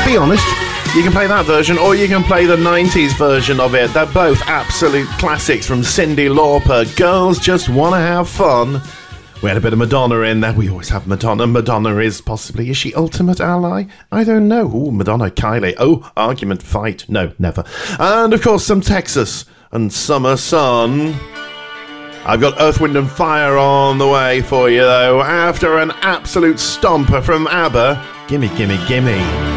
be honest, you can play that version or you can play the 90s version of it. They're both absolute classics from Cyndi Lauper. Girls Just Wanna Have Fun. We had a bit of Madonna in there. We always have Madonna. Madonna is she ultimate ally? I don't know. Ooh, Madonna, Kylie. Oh, argument, fight. No, never. And of course some Texas and Summer Sun. I've got Earth, Wind and Fire on the way for you though, after an absolute stomper from ABBA. Gimme, gimme, gimme.